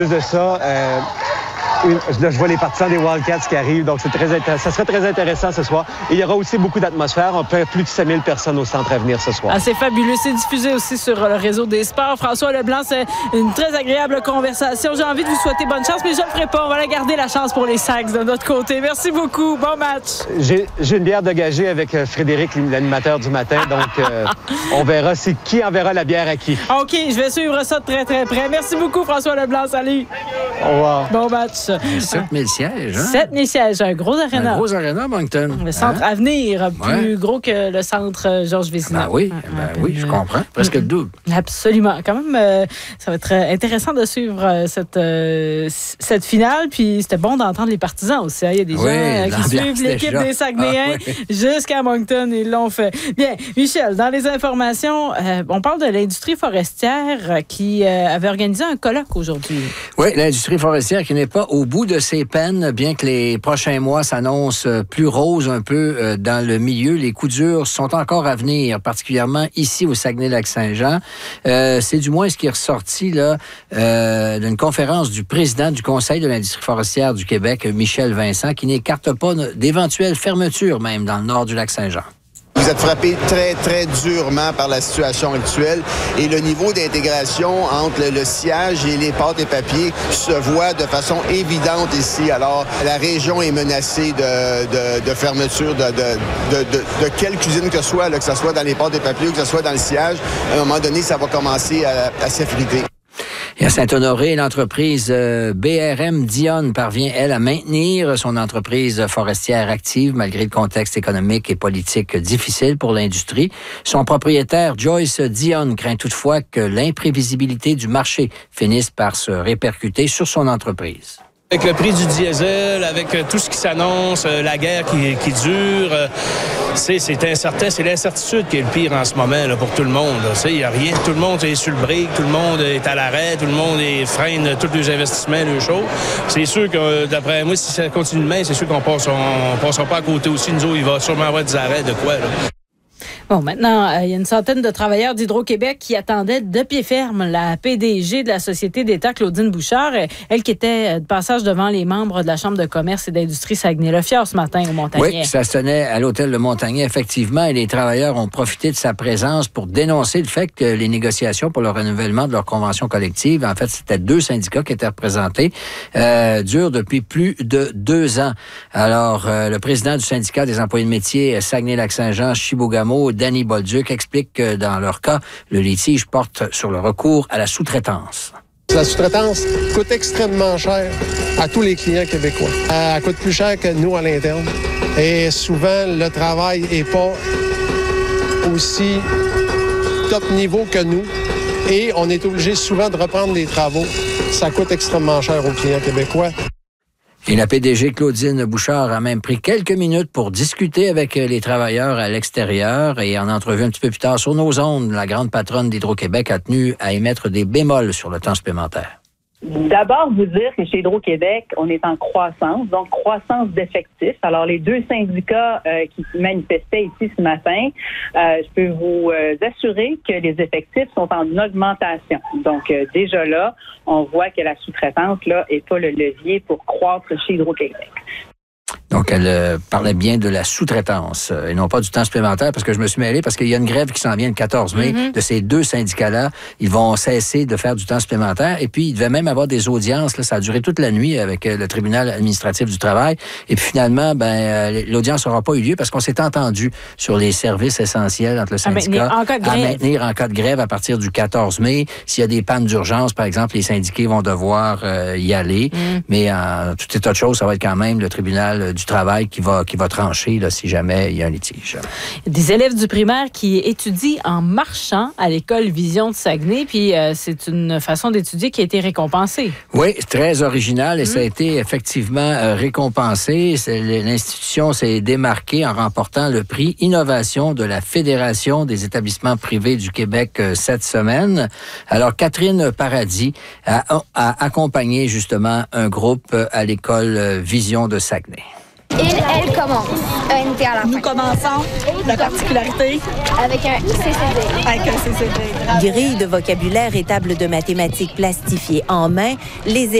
plus de ça, je vois les partisans des Wildcats qui arrivent, donc ça serait très intéressant ce soir. Et il y aura aussi beaucoup d'atmosphère. On peut plus de 5 000 personnes au centre à venir ce soir. Ah, c'est fabuleux. C'est diffusé aussi sur le réseau des sports. François Leblanc, c'est une très agréable conversation. J'ai envie de vous souhaiter bonne chance, mais je ne le ferai pas. On va la garder la chance pour les Sags de notre côté. Merci beaucoup. Bon match. J'ai une bière de gagée avec Frédéric, l'animateur du matin, donc on verra qui enverra la bière à qui. OK, je vais suivre ça de très, très près. Merci beaucoup, François Leblanc. Salut. Au revoir. Bon match. 7000 sièges, hein? 7000 sièges, un gros aréna. Un gros aréna, Moncton. Le centre Avenir, plus gros que le centre Georges Vézina. Oui, je comprends. Presque le double. Absolument. Quand même, ça va être intéressant de suivre cette finale. Puis c'était bon d'entendre les partisans aussi. Il y a des gens qui suivent l'équipe des Saguenayens jusqu'à Moncton. Ils l'ont fait. Bien, Michel, dans les informations, on parle de l'industrie forestière qui avait organisé un colloque aujourd'hui. Oui, l'industrie forestière qui n'est pas au bout de ses peines, bien que les prochains mois s'annoncent plus roses un peu dans le milieu. Les coups durs sont encore à venir, particulièrement ici au Saguenay-Lac-Saint-Jean. C'est du moins ce qui est ressorti là d'une conférence du président du Conseil de l'industrie forestière du Québec, Michel Vincent, qui n'écarte pas d'éventuelles fermetures même dans le nord du Lac-Saint-Jean. Vous êtes frappé très, très durement par la situation actuelle et le niveau d'intégration entre le sciage et les pâtes et papiers se voit de façon évidente ici. Alors, la région est menacée de fermeture de quelle cuisine que ce soit, là, que ce soit dans les pâtes et papiers ou que ce soit dans le sciage. À un moment donné, ça va commencer à s'effriter. Et à Saint-Honoré, l'entreprise BRM Dionne parvient, elle, à maintenir son entreprise forestière active malgré le contexte économique et politique difficile pour l'industrie. Son propriétaire, Joyce Dionne, craint toutefois que l'imprévisibilité du marché finisse par se répercuter sur son entreprise. Avec le prix du diesel, avec tout ce qui s'annonce, la guerre qui dure, c'est incertain. C'est l'incertitude qui est le pire en ce moment là, pour tout le monde. Il n'y a rien. Tout le monde est sur le break, tout le monde est à l'arrêt, tout le monde freine tous les investissements, les choses. C'est sûr que, d'après moi, si ça continue demain, c'est sûr qu'on passera pas à côté aussi. Nous autres, il va sûrement avoir des arrêts de quoi, là. Bon, maintenant, il y a une centaine de travailleurs d'Hydro-Québec qui attendaient de pied ferme la PDG de la Société d'État, Claudine Bouchard, elle qui était de passage devant les membres de la Chambre de commerce et d'industrie Saguenay-Lafière ce matin au Montagnet. Oui, ça se tenait à l'hôtel Le Montagnet, effectivement, et les travailleurs ont profité de sa présence pour dénoncer le fait que les négociations pour le renouvellement de leur convention collective, en fait, c'était 2 syndicats qui étaient représentés, durent depuis plus de 2 ans. Alors, le président du syndicat des employés de métier Saguenay-Lac-Saint-Jean, Chibougamau, Danny Bolduc, explique que dans leur cas, le litige porte sur le recours à la sous-traitance. La sous-traitance coûte extrêmement cher à tous les clients québécois. Elle coûte plus cher que nous à l'interne. Et souvent, le travail n'est pas aussi top niveau que nous. Et on est obligé souvent de reprendre les travaux. Ça coûte extrêmement cher aux clients québécois. Et la PDG Claudine Bouchard a même pris quelques minutes pour discuter avec les travailleurs à l'extérieur. Et en entrevue un petit peu plus tard sur nos ondes, la grande patronne d'Hydro-Québec a tenu à émettre des bémols sur le temps supplémentaire. D'abord, vous dire que chez Hydro-Québec, on est en croissance, donc croissance d'effectifs. Alors, les 2 syndicats qui manifestaient ici ce matin, je peux vous assurer que les effectifs sont en augmentation. Donc, déjà là, on voit que la sous-traitance là est pas le levier pour croître chez Hydro-Québec. Donc, elle parlait bien de la sous-traitance et non pas du temps supplémentaire, parce que je me suis mêlé, parce qu'il y a une grève qui s'en vient le 14 mai de ces 2 syndicats-là. Ils vont cesser de faire du temps supplémentaire. Et puis, il devait même avoir des audiences. Là, ça a duré toute la nuit avec le tribunal administratif du travail. Et puis, finalement, l'audience n'aura pas eu lieu parce qu'on s'est entendu sur les services essentiels entre le syndicat à maintenir en cas de grève à partir du 14 mai. S'il y a des pannes d'urgence, par exemple, les syndiqués vont devoir y aller. Mais en tout état de choses, ça va être quand même le tribunal du travail qui va trancher là, si jamais il y a un litige. Il y a des élèves du primaire qui étudient en marchant à l'école Vision de Saguenay, puis c'est une façon d'étudier qui a été récompensée. Oui, très original et ça a été effectivement récompensé. L'institution s'est démarquée en remportant le prix Innovation de la Fédération des établissements privés du Québec cette semaine. Alors, Catherine Paradis a accompagné justement un groupe à l'école Vision de Saguenay. Elle commence. ENT à la fin. Nous commençons. La particularité? Avec un CCD. Avec un CCD. Grille de vocabulaire et table de mathématiques plastifiées en main, les